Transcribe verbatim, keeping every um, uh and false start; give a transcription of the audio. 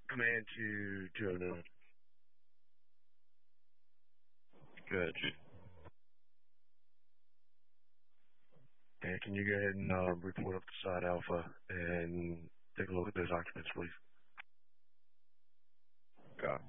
Command to two oh nine. Good. And can you go ahead and uh, report up to Side Alpha and take a look at those occupants, please? Got